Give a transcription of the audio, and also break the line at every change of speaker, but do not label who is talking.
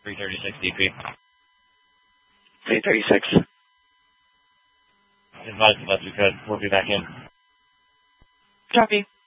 336 DP.
336.
Advise the best we could. We'll be back in.
Copy.